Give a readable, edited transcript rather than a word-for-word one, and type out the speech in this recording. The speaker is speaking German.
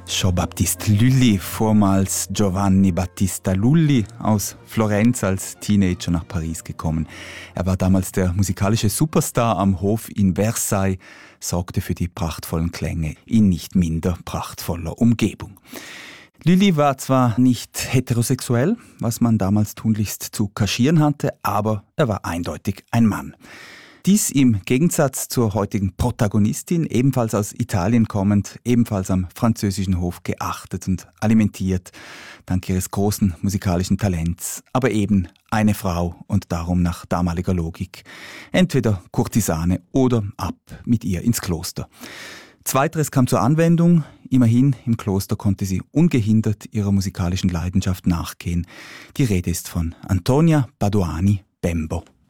Jean-Baptiste Lully, vormals Giovanni Battista Lully, aus Florenz als Teenager nach Paris gekommen. Er war damals der musikalische Superstar am Hof in Versailles, sorgte für die prachtvollen Klänge in nicht minder prachtvoller Umgebung. Lully war zwar nicht heterosexuell, was man damals tunlichst zu kaschieren hatte, aber er war eindeutig ein Mann. Dies im Gegensatz zur heutigen Protagonistin, ebenfalls aus Italien kommend, ebenfalls am französischen Hof geachtet und alimentiert, dank ihres großen musikalischen Talents, aber eben eine Frau und darum nach damaliger Logik entweder Kurtisane oder ab mit ihr ins Kloster. Zweiteres kam zur Anwendung, immerhin im Kloster konnte sie ungehindert ihrer musikalischen Leidenschaft nachgehen. Die Rede ist von Antonia Badoani Bembo.